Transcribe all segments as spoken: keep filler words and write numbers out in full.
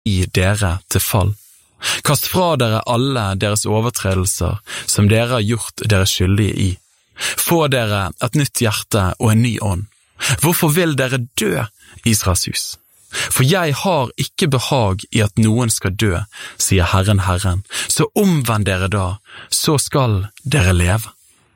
i dere til fall. Kast fra dere alle deres overtredelser som dere har gjort dere skyldige i. Få dere et nytt hjerte og en ny ånd. Hvorfor vil dere dø, Israels hus? For jeg har ikke behag i at noen skal dø, sier Herren Herren. Så omvend dere da, så skal dere leve.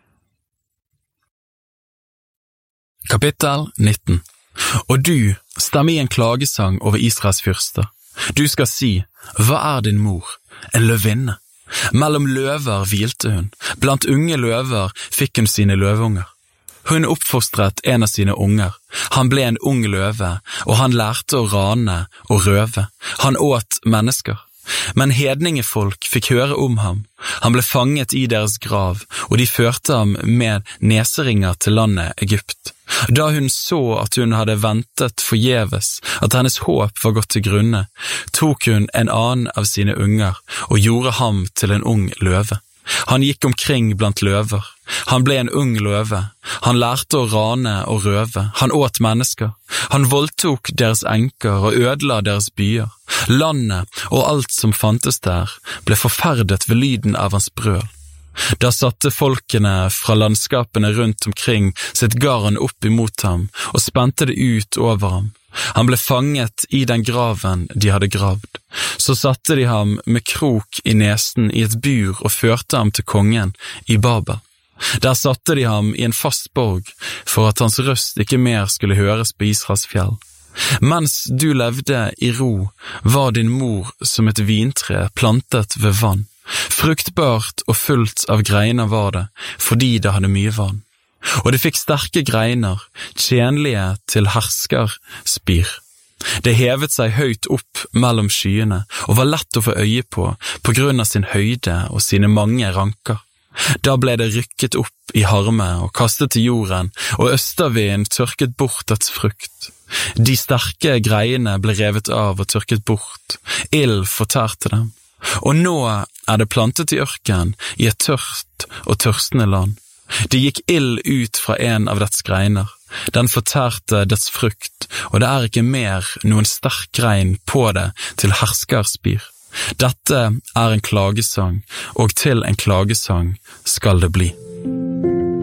Kapittel nitten. Og du, stem i en klagesang over Israels fyrster. Du skal si, hva er din mor? En løvinne. Mellom løver hvilte hun. Blant unge løver fikk hun sine løvunger. Hun oppfostret en av sine unger. Han ble en ung løve, og han lærte å rane og røve. Han åt mennesker. Men hedningefolk fikk høre om ham. Han ble fanget i deres grav, og de førte ham med neseringer til landet Egypt. Da hun så at hun hadde ventet forgjeves, at hennes håp var gått til grunne, tok hun en annen av sine unger og gjorde ham til en ung løve. Han gikk omkring blant løver. Han ble en ung løve. Han lærte å rane og røve. Han åt mennesker. Han voldtok deres enker og ødela deres byer. Landet og alt som fantes der ble forferdet ved lyden av hans brøl. Da satte folkene fra landskapene rundt omkring sitt garn opp imot ham og spente det ut over ham. Han ble fanget i den graven de hadde gravd. Så satte de ham med krok i nesen i et bur og førte ham til kongen i Babel. Der satte de ham i en fast borg for at hans røst ikke mer skulle høres på Israels fjell. Mens du levde i ro, var din mor som et vintre plantet ved vann. Fruktbart og fullt av greiner var det, fordi det hadde mye vann. Og det fikk sterke greiner, tjenlige til herskerspir. Det hevet seg høyt opp mellom skyene, og var lett å få øye på, på grunn av sin høyde og sine mange ranker. Da ble det rykket opp i harme og kastet til jorden, og østervinden tørket bort dets frukt. De sterke greiene ble revet av og tørket bort. Ild fortærte dem. Og nå er det plantet i ørken i et tørt og tørstende land. Det gikk ild ut fra en av dets greiner. Den fortærte dets frukt, og det er ikke mer noen sterk grein på det til herskerspir. Dette er en klagesang, og til en klagesang skal det bli.